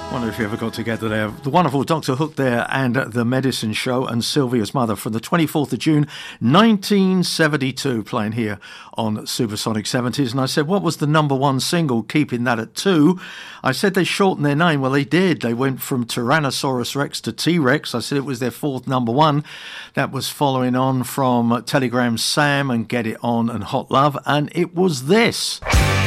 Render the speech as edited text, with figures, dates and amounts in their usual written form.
Wonder if you ever got together there. The wonderful Dr. Hook there and The Medicine Show and Sylvia's Mother from the 24th of June 1972, playing here on Supersonic 70s. And I said, what was the number one single, keeping that at 2? I said they shortened their name. Well, they did. They went from Tyrannosaurus Rex to T-Rex. I said it was their fourth number one. That was following on from Telegram Sam and Get It On and Hot Love. And it was this.